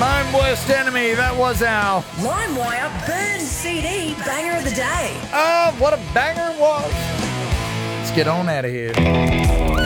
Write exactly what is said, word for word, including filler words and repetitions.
I'm Worst Enemy. That was our LimeWire Burn C D Banger of the Day. Oh, what a banger it was. Let's get on out of here.